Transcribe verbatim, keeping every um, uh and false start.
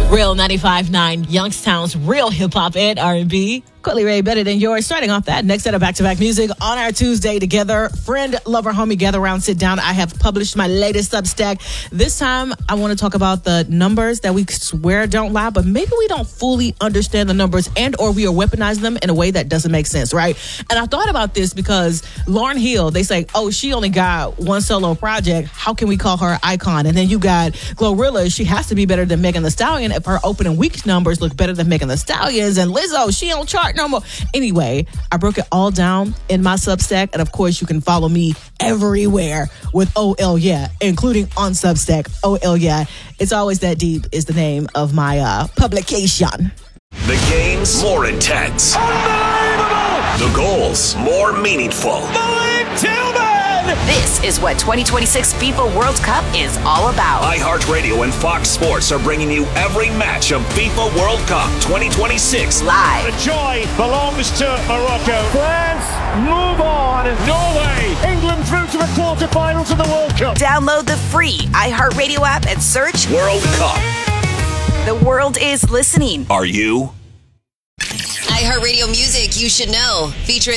Real ninety-five point nine, Youngstown's real hip-hop and R and B. Courtney Ray, better than yours. Starting off that next set of back-to-back music on our Tuesday together. Friend, lover, homie, gather around, sit down. I have published my latest Substack. This time, I want to talk about the numbers that we swear don't lie, but maybe we don't fully understand the numbers and or we are weaponizing them in a way that doesn't make sense, right? And I thought about this because Lauryn Hill, they say, oh, she only got one solo project. How can we call her an icon? And then you got Glorilla. She has to be better than Megan Thee Stallion if her opening week numbers look better than Megan Thee Stallion's. And Lizzo, she don't chart no more. Anyway, I broke it all down in my Substack. And of course, you can follow me everywhere with O L Yeah, including on Substack. O L Yeah. It's Always That Deep is the name of my uh, publication. The games more intense. Unbelievable! The goals more meaningful. Malik Tillman! This is what twenty twenty-six FIFA World Cup is all about. iHeartRadio and Fox Sports are bringing you every match of FIFA World Cup twenty twenty-six. Live. The joy belongs to Morocco. France, move on. Norway, England through to the quarterfinals of the World Cup. Download the free iHeartRadio app and search World Cup. The world is listening. Are you? iHeartRadio Music You Should Know, featuring